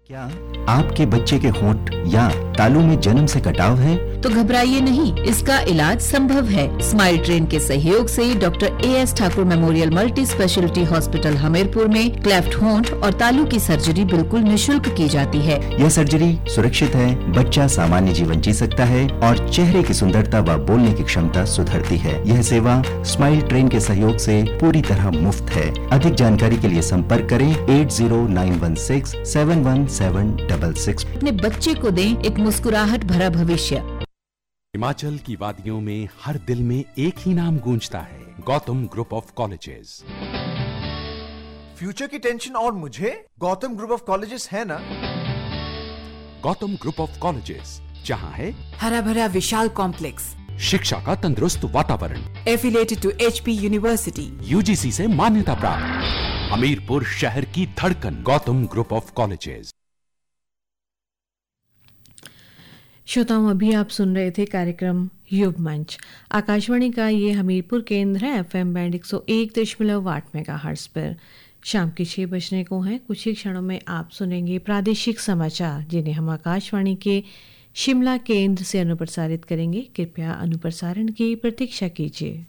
क्या आपके बच्चे के होंठ या तालू में जन्म से कटाव है? तो घबराइए नहीं, इसका इलाज संभव है। स्माइल ट्रेन के सहयोग से doctor A.S. Thakur memorial multi speciality hospital Hamirpur में क्लेफ्ट होंठ और तालू की सर्जरी बिल्कुल निःशुल्क की जाती है। यह सर्जरी सुरक्षित है, बच्चा सामान्य जीवन जी सकता है और चेहरे की सुंदरता व बोलने की क्षमता सुधरती है। यह सेवा स्माइल ट्रेन के सहयोग से पूरी तरह मुफ्त है। अधिक जानकारी के लिए संपर्क करें 8091671766। अपने बच्चे को दें एक मुस्कुराहट भरा भविष्य। हिमाचल की वादियों में हर दिल में एक ही नाम गूंजता है, Gautam group of colleges. Future की टेंशन और मुझे गौतम ग्रुप ऑफ कॉलेजेस है ना। गौतम ग्रुप ऑफ कॉलेजेस, जहां है हरा भरा विशाल कॉम्प्लेक्स, शिक्षा का तंदुरुस्त वातावरण, affiliated to HP university, UGC से मान्यता प्राप्त, हमीरपुर शहर की धड़कन, गौतम ग्रुप ऑफ कॉलेजेस। श्रोताओं, अभी आप सुन रहे थे कार्यक्रम युग मंच। आकाशवाणी का ये हमीरपुर केंद्र है, FM बैंड 101.8 मेगाहर्ट्ज पर। शाम के 6 बजने को हैं। कुछ ही क्षणों में आप सुनेंगे प्रादेशिक समाचार, जिन्हें हम आकाशवाणी के शिमला केंद्र से अनुप्रसारित करेंगे। कृपया अनुप्रसारण की प्रतीक्षा कीजिए।